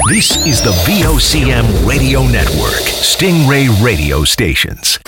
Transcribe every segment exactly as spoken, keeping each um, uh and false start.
This is the V O C M Radio Network, Stingray Radio Stations.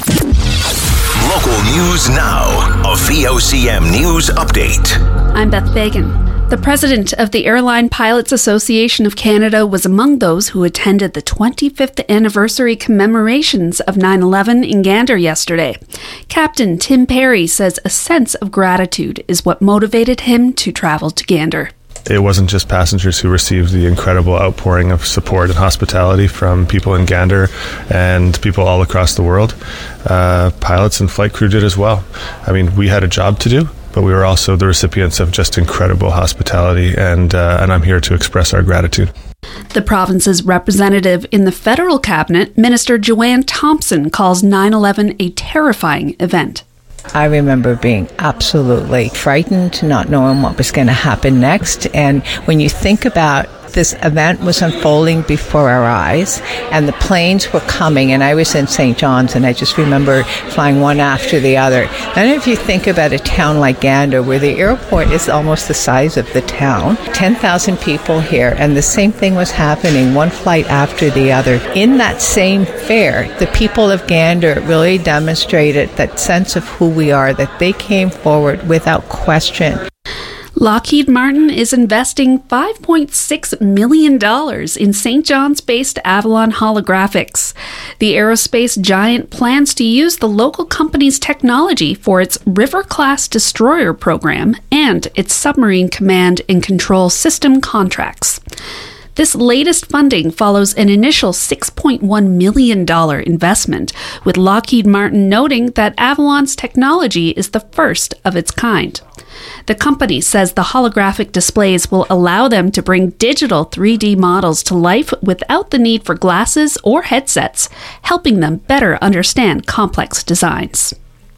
Local news now, a V O C M News Update. I'm Beth Fagan. The president of the Airline Pilots Association of Canada was among those who attended the twenty-fifth anniversary commemorations of nine eleven in Gander yesterday. Captain Tim Perry says a sense of gratitude is what motivated him to travel to Gander. It wasn't just passengers who received the incredible outpouring of support and hospitality from people in Gander and people all across the world. Uh, pilots and flight crew did as well. I mean, we had a job to do, but we were also the recipients of just incredible hospitality, and uh, and I'm here to express our gratitude. The province's representative in the federal cabinet, Minister Joanne Thompson, calls nine eleven a terrifying event. I remember being absolutely frightened, not knowing what was going to happen next. And when you think about this event was unfolding before our eyes, and the planes were coming, and I was in Saint John's, and I just remember flying one after the other. And if you think about a town like Gander, where the airport is almost the size of the town, ten thousand people here, and the same thing was happening, one flight after the other. In that same fair, the people of Gander really demonstrated that sense of who we are, that they came forward without question. Lockheed Martin is investing five point six million dollars in Saint John's-based Avalon Holographics. The aerospace giant plans to use the local company's technology for its River-class destroyer program and its submarine command and control system contracts. This latest funding follows an initial six point one million dollars investment, with Lockheed Martin noting that Avalon's technology is the first of its kind. The company says the holographic displays will allow them to bring digital three D models to life without the need for glasses or headsets, helping them better understand complex designs.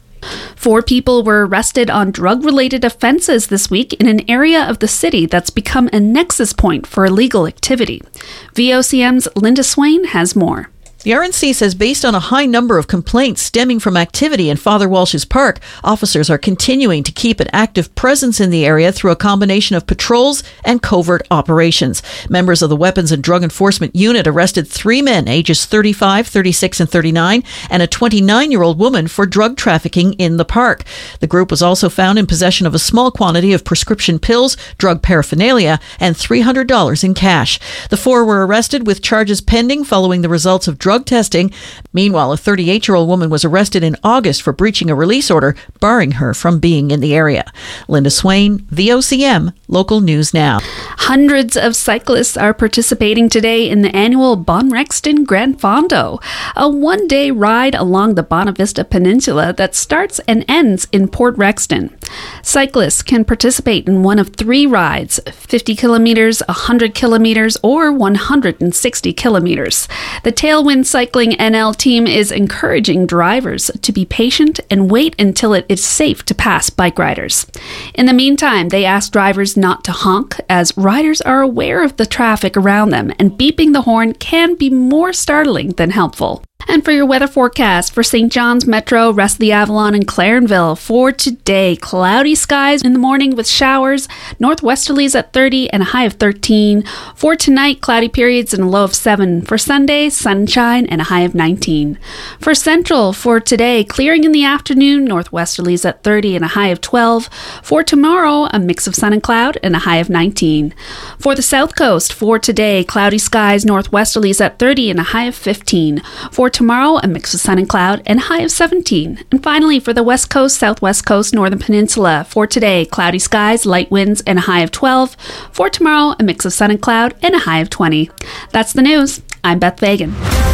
Four people were arrested on drug-related offenses this week in an area of the city that's become a nexus point for illegal activity. V O C M's Linda Swain has more. The R N C says based on a high number of complaints stemming from activity in Father Walsh's Park, officers are continuing to keep an active presence in the area through a combination of patrols and covert operations. Members of the Weapons and Drug Enforcement Unit arrested three men ages thirty-five, thirty-six, and thirty-nine, and a twenty-nine-year-old woman for drug trafficking in the park. The group was also found in possession of a small quantity of prescription pills, drug paraphernalia, and three hundred dollars in cash. The four were arrested with charges pending following the results of drug drug testing. Meanwhile, a thirty-eight-year-old woman was arrested in August for breaching a release order, barring her from being in the area. Linda Swain, V O C M, Local News Now. Hundreds of cyclists are participating today in the annual Bonrexton Gran Fondo, a one-day ride along the Bonavista Peninsula that starts and ends in Port Rexton. Cyclists can participate in one of three rides, fifty kilometers, one hundred kilometers, or one hundred sixty kilometers. The Tailwind Cycling N L team is encouraging drivers to be patient and wait until it is safe to pass bike riders. In the meantime, they ask drivers not to honk, as riders are aware of the traffic around them, and beeping the horn can be more startling than helpful. And for your weather forecast for Saint John's Metro, rest of the Avalon, and Clarenville, for today, cloudy skies in the morning with showers, northwesterlies at thirty and a high of thirteen. For tonight, cloudy periods and a low of seven. For Sunday, sunshine and a high of nineteen. For Central, for today, clearing in the afternoon, northwesterlies at thirty and a high of twelve. For tomorrow, a mix of sun and cloud and a high of nineteen. For the South Coast, for today, cloudy skies, northwesterlies at thirty and a high of fifteen. For tomorrow, a mix of sun and cloud and a high of seventeen. And finally, for the West Coast, Southwest Coast, Northern Peninsula, for today, cloudy skies, light winds, and a high of twelve. For tomorrow, a mix of sun and cloud and a high of twenty. That's the news. I'm Beth Fagan.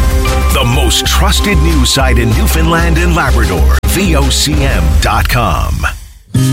The most trusted news site in Newfoundland and Labrador, V O C M dot com.